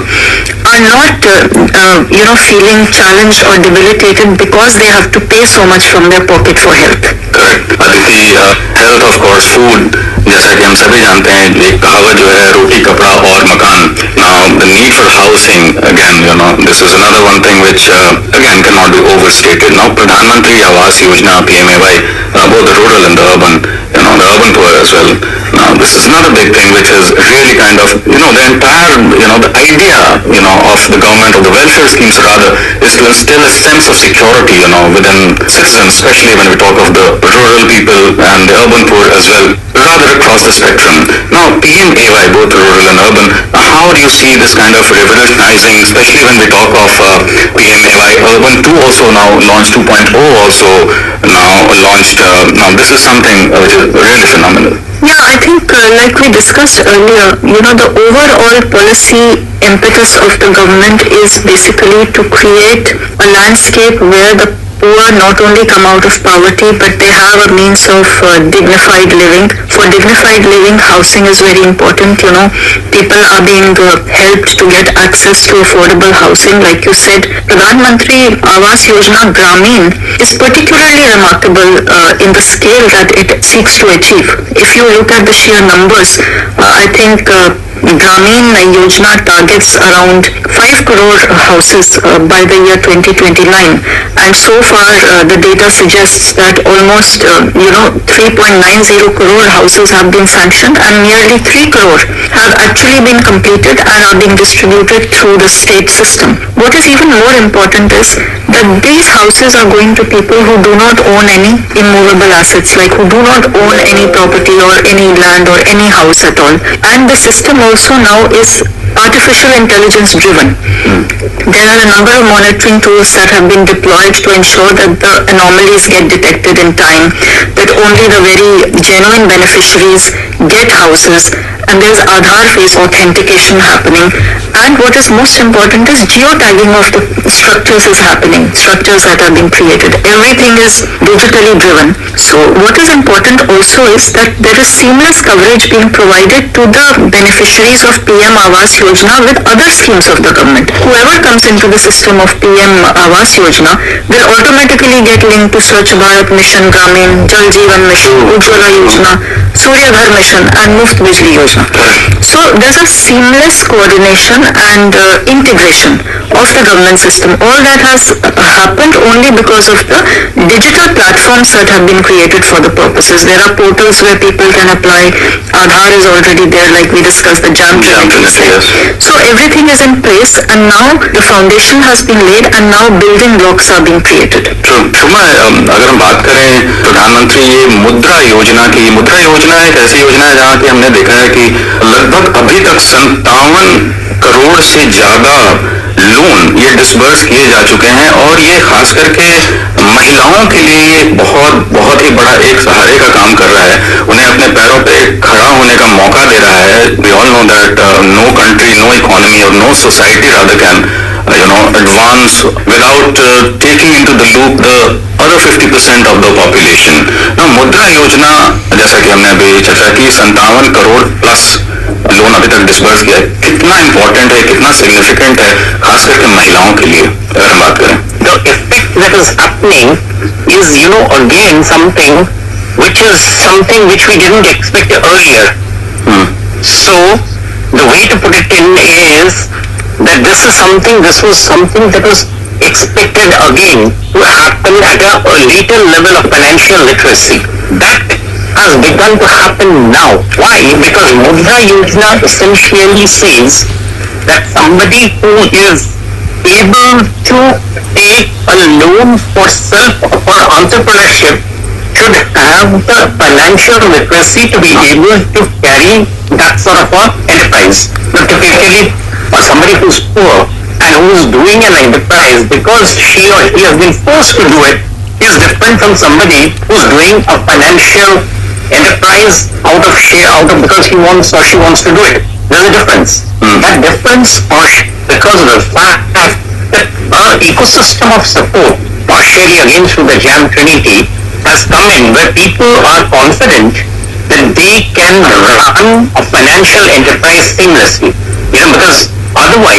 are not, feeling challenged or debilitated because they have to pay so much from their pocket for health. Correct. Aditi, health of course, food, जैसा कि हम सभी जानते हैं, एक कहावत जो है रोटी कपड़ा और मकान. Now the need for housing, again, this is another one thing which again cannot be overstated. Now Pradhan Mantri Awas Yojana, PMAY, both the rural and the urban, the urban poor as well. Now this is another big thing which is really kind of, the entire, the idea, of the government, of the welfare schemes rather, is to instill a sense of security, within citizens, especially when we talk of the rural people and the urban poor as well, rather across the spectrum. Now PMAY, both rural and urban, how do you see this kind of revolutionizing, especially when we talk of PMAY, Urban 2 also now launched, 2.0 also now launched. Now this is something which is really phenomenal. Yeah, I think like we discussed earlier, the overall policy impetus of the government is basically to create a landscape where the poor not only come out of poverty, but they have a means of dignified living. For dignified living, housing is very important. People are being helped to get access to affordable housing. Like you said, Pradhan Mantri Awas Yojana Gramin is particularly remarkable in the scale that it seeks to achieve. If you look at the sheer numbers, I think Gramin Yojana targets around 5 crore houses by the year 2029, and so far the data suggests that almost 3.90 crore houses have been sanctioned, and nearly 3 crore have actually been completed and are being distributed through the state system. What is even more important is that these houses are going to people who do not own any immovable assets, like who do not own any property or any land or any house at all. And the system also now is artificial intelligence driven. There are a number of monitoring tools that have been deployed to ensure that the anomalies get detected in time, that only the very genuine beneficiaries get houses, and there's Aadhaar face authentication happening. And what is most important is geotagging of the structures is happening, structures that are being created. Everything is digitally driven. So what is important also is that there is seamless coverage being provided to the beneficiaries of PM Awas Yojana with other schemes of the government. Whoever comes into the system of PM Awas Yojana will automatically get linked to Swachh Bharat Mission, Gramin, Jal Jeevan Mission, Ujjwala Yojana, Surya Ghar Mission, and Muft Bijli Yojana. So there's a seamless coordination and integration of the government system. All that has happened only because of the digital platforms that have been created for the purposes. There are portals where people can apply. Aadhaar is already there, like we discussed, the JAM Trinity. So everything is in place, and now the foundation has been laid, and now building blocks are being created. शुमा, अगर हम बात करें प्रधानमंत्री ये मुद्रा योजना की, मुद्रा योजना एक ऐसी योजना है जहाँ की हमने देखा है कि लगभग अभी तक 57 करोड़ से ज्यादा लोन ये डिसबर्स किए जा चुके हैं, और ये खास करके महिलाओं के लिए ये बहुत ही बड़ा एक सहारे का काम कर रहा है, उन्हें अपने पैरों पे खड़ा होने का मौका दे रहा है. We all know that no country, no economy और no society rather can advance without taking into the loop the other 50% of the population. Now मुद्रा योजना, जैसा कि हमने अभी चर्चा की, 57 करोड़ प्लस लोन अभी तक डिसबर्स किया है. कितना इम्पोर्टेंट है, कितना सिग्निफिकेंट है, खास करके महिलाओं के लिए अगर हम बात करें? The effect that is happening is, again something which we didn't expect earlier. So the way to put it in is that this was something that was expected again to happen at a later level of financial literacy. That has begun to happen now. Why? Because Mudra Yojana essentially says that somebody who is able to take a loan for entrepreneurship should have the financial literacy to be able to carry that sort of an enterprise. But typically, for somebody who's poor and who's doing an enterprise because she or he has been forced to do it is different from somebody who's doing a financial enterprise because he wants or she wants to do it. There's a difference. That difference, because of the fact that our ecosystem of support, partially again through the JAM Trinity, has come in where people are confident that they can run a financial enterprise seamlessly. Because otherwise,